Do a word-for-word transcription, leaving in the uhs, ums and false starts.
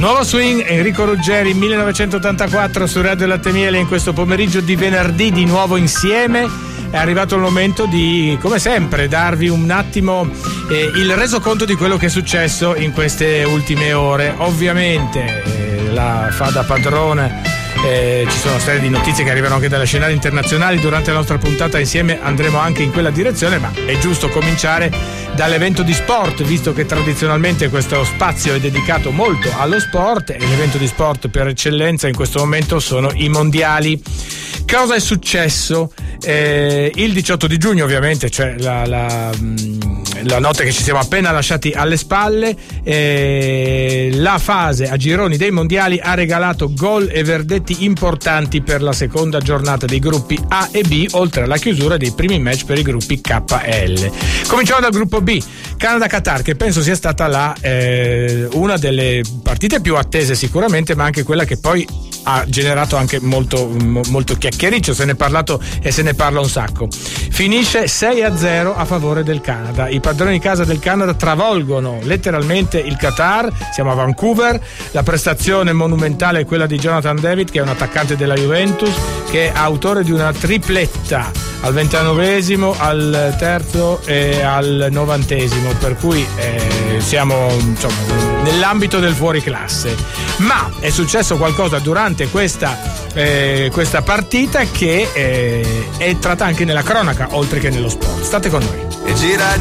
Nuovo swing, Enrico Ruggeri, millenovecentottantaquattro su Radio Latte Miele. In questo pomeriggio di venerdì di nuovo insieme è arrivato il momento di, come sempre, darvi un attimo eh, il resoconto di quello che è successo in queste ultime ore. Ovviamente eh, la fa da padrone. Eh, ci sono una serie di notizie che arrivano anche dalle scenari internazionali. Durante la nostra puntata insieme andremo anche in quella direzione, ma è giusto cominciare dall'evento di sport, visto che tradizionalmente questo spazio è dedicato molto allo sport, e l'evento di sport per eccellenza in questo momento sono i mondiali. Cosa è successo? Eh, il diciotto di giugno, ovviamente, cioè la, la, la notte che ci siamo appena lasciati alle spalle, eh, la fase a gironi dei mondiali ha regalato gol e verdetti importanti per la seconda giornata dei gruppi A e B, oltre alla chiusura dei primi match per i gruppi K L. Cominciamo dal gruppo B, Canada-Qatar, che penso sia stata la, eh, una delle partite più attese sicuramente, ma anche quella che poi ha generato anche molto, molto chiacchiericcio, se ne è parlato e se ne parla un sacco. Finisce sei a zero a favore del Canada. I padroni di casa del Canada travolgono letteralmente il Qatar. Siamo a Vancouver. La prestazione monumentale è quella di Jonathan David, che è un attaccante della Juventus, che è autore di una tripletta al ventinovesimo, al terzo e al novantesimo, per cui eh, siamo insomma nell'ambito del fuoriclasse. Ma è successo qualcosa durante questa, eh, questa partita che eh, è entrata anche nella cronaca oltre che nello sport. State con noi. E gira